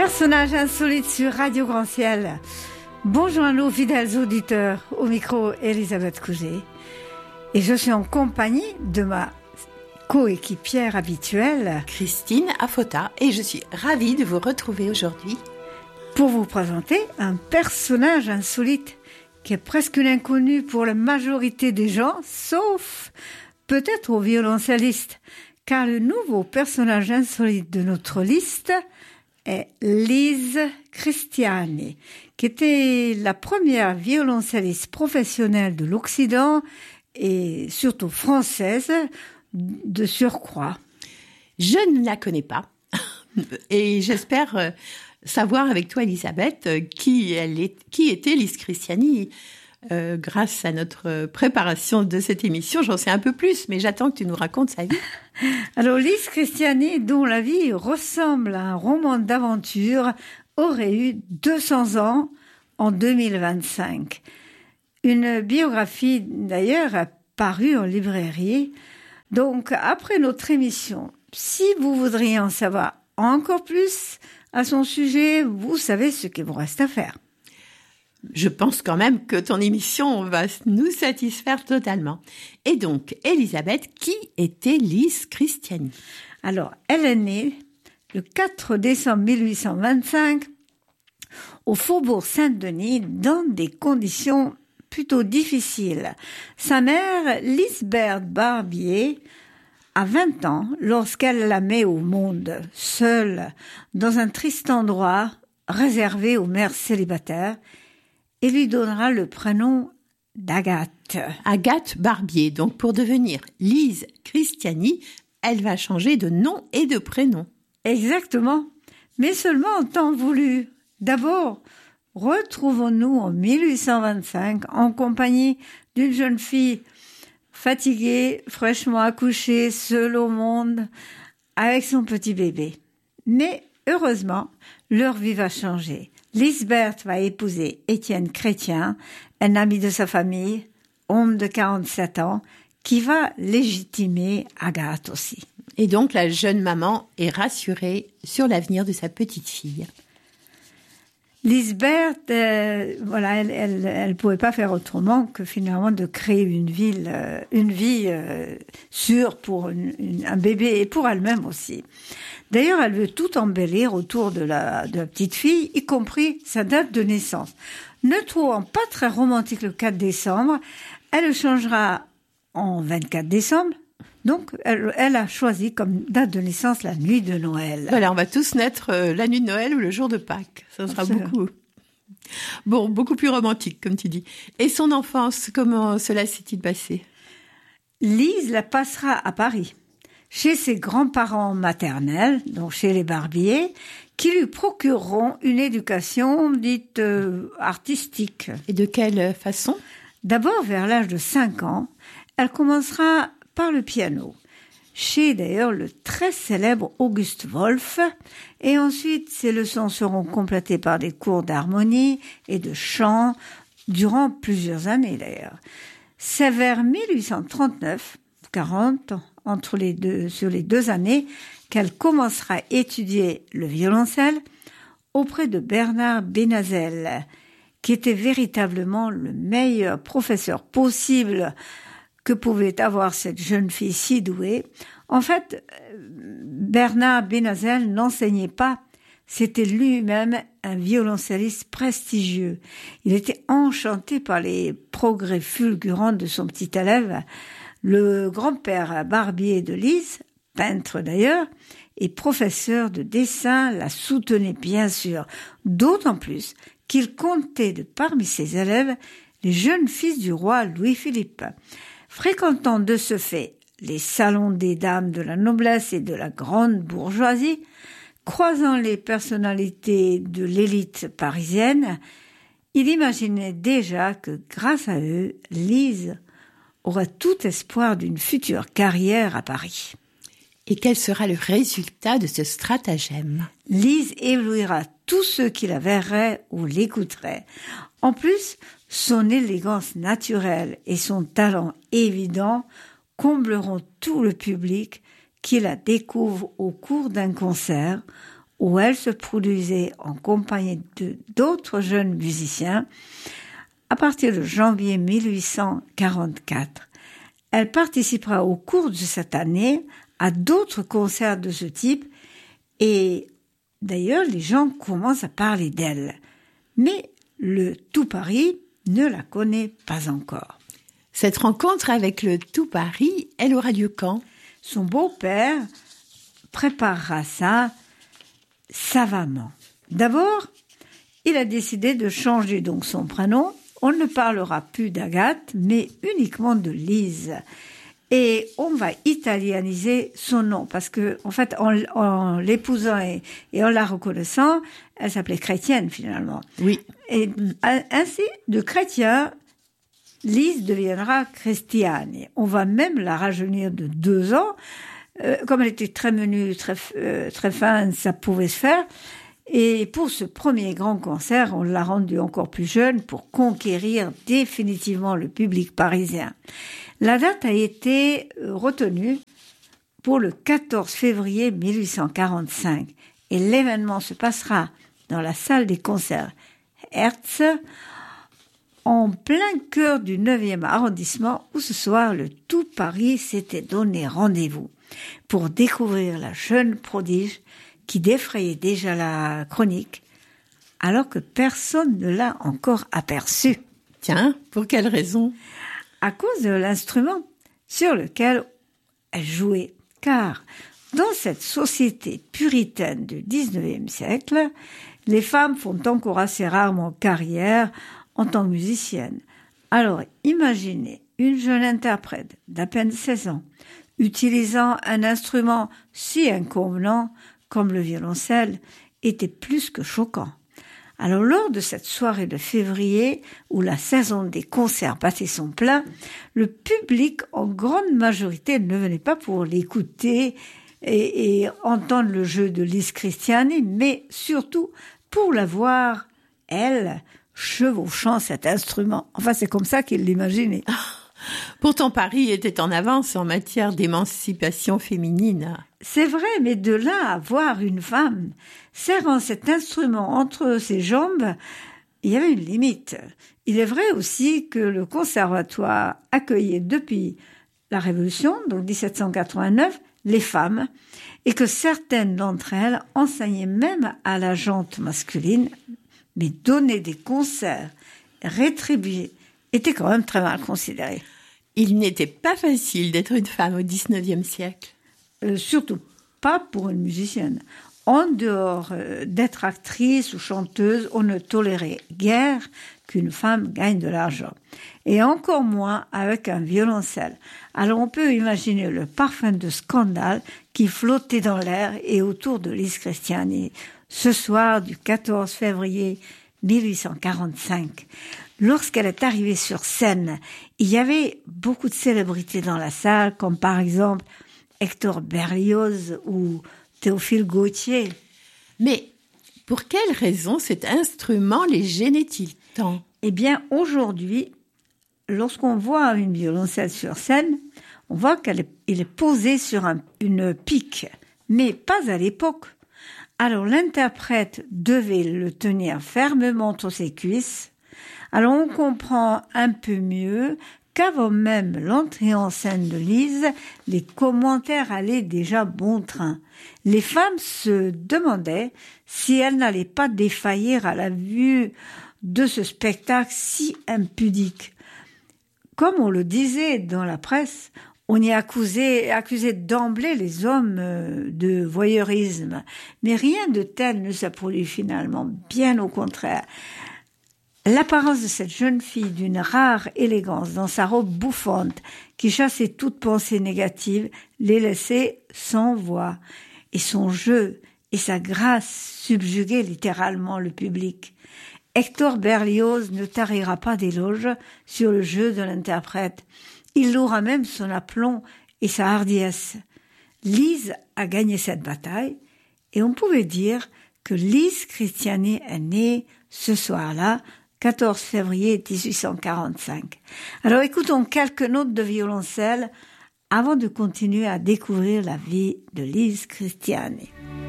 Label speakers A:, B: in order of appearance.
A: Personnage insolite sur Radio Grand Ciel. Bonjour à nos fidèles auditeurs, au micro Elisabeth Couget. Et je suis en compagnie de ma coéquipière habituelle,
B: Christine Afota, et je suis ravie de vous retrouver aujourd'hui
A: pour vous présenter un personnage insolite qui est presque une inconnue pour la majorité des gens, sauf peut-être aux violoncellistes, car le nouveau personnage insolite de notre liste est Lise Christiani, qui était la première violoncelliste professionnelle de l'Occident et surtout française de surcroît.
B: Je ne la connais pas et j'espère savoir avec toi, Elisabeth, qui était Lise Christiani. Grâce à notre préparation de cette émission, j'en sais un peu plus, mais j'attends que tu nous racontes sa vie.
A: Alors, Lise Christiani, dont la vie ressemble à un roman d'aventure, aurait eu 200 ans en 2025. Une biographie, d'ailleurs, a paru en librairie. Donc, après notre émission, si vous voudriez en savoir encore plus à son sujet, vous savez ce qu'il vous reste à faire.
B: Je pense quand même que ton émission va nous satisfaire totalement. Et donc, Elisabeth, qui était Lise Christiani ?
A: Alors, elle est née le 4 décembre 1825 au faubourg Saint-Denis dans des conditions plutôt difficiles. Sa mère, Lisbeth Barbier, a 20 ans lorsqu'elle la met au monde, seule, dans un triste endroit réservé aux mères célibataires, et lui donnera le prénom d'Agathe.
B: Agathe Barbier. Donc, pour devenir Lise Christiani, elle va changer de nom et de prénom.
A: Exactement, mais seulement en temps voulu. D'abord, retrouvons-nous en 1825 en compagnie d'une jeune fille fatiguée, fraîchement accouchée, seule au monde, avec son petit bébé. Mais heureusement, leur vie va changer. Lisbeth va épouser Étienne Chrétien, un ami de sa famille, homme de 47 ans, qui va légitimer Agathe aussi.
B: Et donc, la jeune maman est rassurée sur l'avenir de sa petite fille.
A: Lisbeth, elle pouvait pas faire autrement que finalement de créer une vie sûre pour un bébé et pour elle-même aussi. D'ailleurs, elle veut tout embellir autour de la petite fille, y compris sa date de naissance. Ne trouvant pas très romantique le 4 décembre, elle le changera en 24 décembre. Donc, elle a choisi comme date de naissance la nuit de Noël.
B: Voilà, on va tous naître la nuit de Noël ou le jour de Pâques. Ça sera beaucoup plus romantique, comme tu dis. Et son enfance, comment cela s'est-il passé ?
A: Lise la passera à Paris, chez ses grands-parents maternels, donc chez les Barbier, qui lui procureront une éducation dite artistique.
B: Et de quelle façon ?
A: D'abord, vers l'âge de 5 ans, elle commencera par le piano, chez d'ailleurs le très célèbre Auguste Wolf, et ensuite ses leçons seront complétées par des cours d'harmonie et de chant durant plusieurs années d'ailleurs. C'est vers 1839, 40, sur les 2 années, qu'elle commencera à étudier le violoncelle auprès de Bernard Benazel, qui était véritablement le meilleur professeur possible que pouvait avoir cette jeune fille si douée. En fait, Bernard Benazel n'enseignait pas, c'était lui-même un violoncelliste prestigieux. Il était enchanté par les progrès fulgurants de son petit élève. Le grand-père Barbier de Lise, peintre d'ailleurs, et professeur de dessin, la soutenait bien sûr, d'autant plus qu'il comptait parmi ses élèves les jeunes fils du roi Louis-Philippe. Fréquentant de ce fait les salons des dames de la noblesse et de la grande bourgeoisie, croisant les personnalités de l'élite parisienne, il imaginait déjà que grâce à eux, Lise aurait tout espoir d'une future carrière à Paris.
B: Et quel sera le résultat de ce stratagème ?
A: Lise éblouira tous ceux qui la verraient ou l'écouteraient. En plus, son élégance naturelle et son talent évident combleront tout le public qui la découvre au cours d'un concert où elle se produisait en compagnie d'autres jeunes musiciens à partir de janvier 1844. Elle participera au cours de cette année à d'autres concerts de ce type et d'ailleurs les gens commencent à parler d'elle. Mais le tout Paris ne la connaît pas encore.
B: Cette rencontre avec le tout Paris, elle aura lieu quand ?
A: Son beau-père préparera ça savamment. D'abord, il a décidé de changer donc son prénom. On ne parlera plus d'Agathe, mais uniquement de Lise. Et on va italianiser son nom, parce que, en fait, en l'épousant et en la reconnaissant, elle s'appelait Chrétienne, finalement.
B: Oui.
A: Et ainsi, de Chrétien, Lise deviendra Christiane. On va même la rajeunir de 2 ans. Comme elle était très menue, très fine, ça pouvait se faire. Et pour ce premier grand concert, on l'a rendue encore plus jeune pour conquérir définitivement le public parisien. La date a été retenue pour le 14 février 1845 et l'événement se passera dans la salle des concerts Hertz, en plein cœur du 9e arrondissement où ce soir le tout Paris s'était donné rendez-vous pour découvrir la jeune prodige qui défrayait déjà la chronique alors que personne ne l'a encore aperçue.
B: Tiens, pour quelle raison ?
A: À cause de l'instrument sur lequel elle jouait. Car dans cette société puritaine du 19e siècle, les femmes font encore assez rarement carrière en tant que musiciennes. Alors imaginez une jeune interprète d'à peine 16 ans utilisant un instrument si inconvenant comme le violoncelle était plus que choquant. Alors, lors de cette soirée de février, où la saison des concerts battait son plein, le public, en grande majorité, ne venait pas pour l'écouter et entendre le jeu de Lise Christiani, mais surtout pour la voir, elle, chevauchant cet instrument. Enfin, c'est comme ça qu'il l'imaginait.
B: Pourtant, Paris était en avance en matière d'émancipation féminine.
A: C'est vrai, mais de là à voir une femme serrant cet instrument entre ses jambes, il y avait une limite. Il est vrai aussi que le conservatoire accueillait depuis la Révolution, donc 1789, les femmes, et que certaines d'entre elles enseignaient même à la gente masculine, mais donner des concerts rétribués était quand même très mal considéré.
B: Il n'était pas facile d'être une femme au XIXe siècle.
A: Surtout pas pour une musicienne. En dehors d'être actrice ou chanteuse, on ne tolérait guère qu'une femme gagne de l'argent. Et encore moins avec un violoncelle. Alors on peut imaginer le parfum de scandale qui flottait dans l'air et autour de Lise Christiani ce soir du 14 février 1845. Lorsqu'elle est arrivée sur scène, il y avait beaucoup de célébrités dans la salle, comme par exemple Hector Berlioz ou Théophile Gautier.
B: Mais pour quelle raison cet instrument les gênait-il tant ?
A: Eh bien, aujourd'hui, lorsqu'on voit une violoncelle sur scène, on voit qu'il est posé sur une pique, mais pas à l'époque. Alors l'interprète devait le tenir fermement entre ses cuisses. Alors on comprend un peu mieux qu'avant même l'entrée en scène de Lise, les commentaires allaient déjà bon train. Les femmes se demandaient si elles n'allaient pas défaillir à la vue de ce spectacle si impudique. Comme on le disait dans la presse, on y accusait d'emblée les hommes de voyeurisme. Mais rien de tel ne s'est produit finalement, bien au contraire. L'apparence de cette jeune fille d'une rare élégance dans sa robe bouffante qui chassait toute pensée négative les laissait sans voix. Et son jeu et sa grâce subjuguaient littéralement le public. Hector Berlioz ne tarira pas d'éloges sur le jeu de l'interprète. Il louera même son aplomb et sa hardiesse. Lise a gagné cette bataille et on pouvait dire que Lise Christiani est née ce soir-là, 14 février 1845. Alors écoutons quelques notes de violoncelle avant de continuer à découvrir la vie de Lise Christiani.